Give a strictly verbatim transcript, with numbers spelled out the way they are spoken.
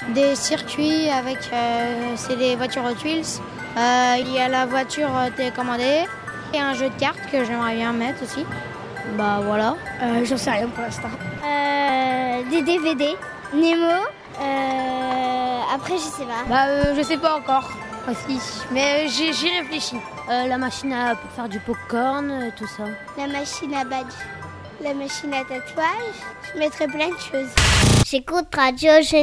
Des circuits avec, euh, c'est des voitures Hot Wheels. Euh, il y a la voiture télécommandée et un jeu de cartes que j'aimerais bien mettre aussi. Bah voilà. Euh, j'en sais rien pour l'instant. Euh, des D V D, Nemo. Euh, après, je sais pas. Bah euh, je sais pas encore aussi, mais j'y, j'y réfléchis. Euh, la machine à, pour faire du popcorn, euh, tout ça. La machine à badge, la machine à tatouage. Je mettrais plein de choses. J'écoute Radio Génération.